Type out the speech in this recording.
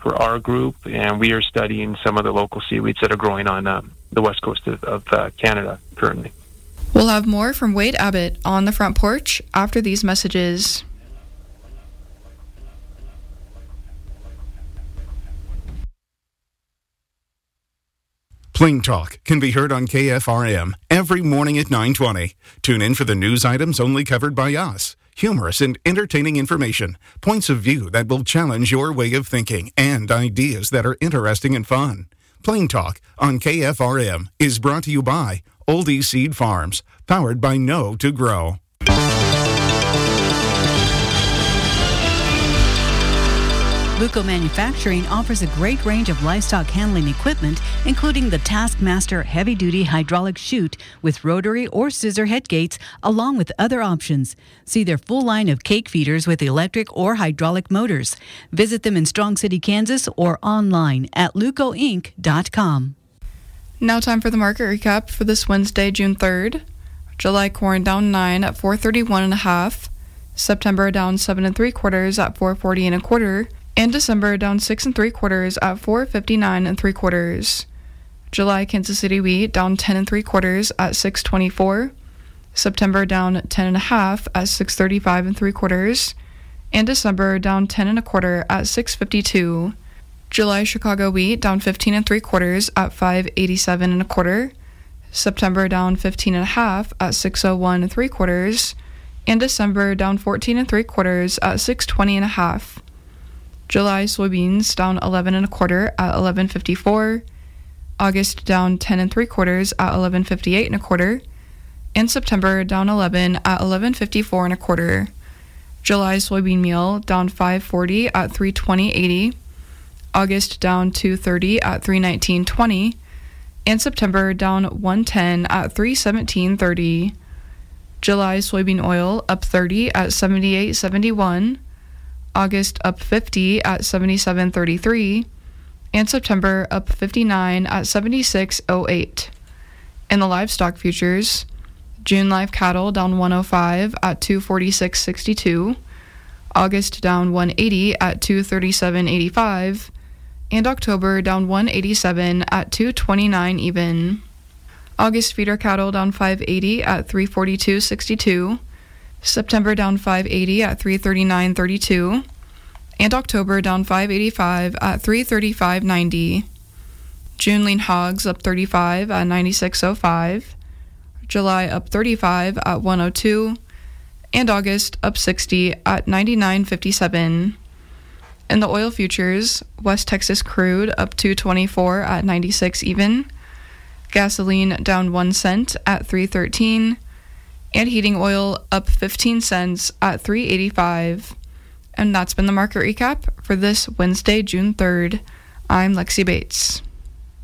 for our group, and we are studying some of the local seaweeds that are growing on the west coast of Canada currently. We'll have more from Wade Abbott on the front porch after these messages. Plain Talk can be heard on KFRM every morning at 9:20. Tune in for the news items only covered by us. Humorous and entertaining information, points of view that will challenge your way of thinking, and ideas that are interesting and fun. Plain Talk on KFRM is brought to you by Oldie Seed Farms, powered by Know to Grow. Luco Manufacturing offers a great range of livestock handling equipment, including the Taskmaster heavy-duty hydraulic chute with rotary or scissor head gates, along with other options. See their full line of cake feeders with electric or hydraulic motors. Visit them in Strong City, Kansas, or online at lucoinc.com. Now time for the market recap for this Wednesday, June 3rd. July corn down 9 at 431.5. September down 7 3/4 at 440 1/4. And December down 6 3/4 at 459 3/4. July Kansas City wheat down 10 3/4 at 624. September down 10 1/2 at 635 3/4. And December down 10 1/4 at 652. July Chicago wheat down 15 3/4 at 587 1/4. September down 15 1/2 at 601 3/4. And December down 14 3/4 at 620 1/2. July soybeans down 11 1/4 at 1154. August down 10 3/4 at 1158 1/4. And September down 11 at 1154 1/4. July soybean meal down 540 at 320.80. August down 230 at 319.20. And September down 110 at 317.30. July soybean oil up 30 at 78.71. August up 50 at 77.33, and September up 59 at 76.08. In the livestock futures, June live cattle down 105 at 246.62, August down 180 at 237.85, and October down 187 at 229 even. August feeder cattle down 580 at 342.62. September down 580 at 339.32, and October down 585 at 335.90. June lean hogs up 35 at 96.05, July up 35 at 102, and August up 60 at 99.57. In the oil futures, West Texas crude up 224 at 96 even, gasoline down 1 cent at 313, and heating oil up 15 cents at 3.85. And that's been the market recap for this Wednesday, June 3rd. I'm Lexi Bates.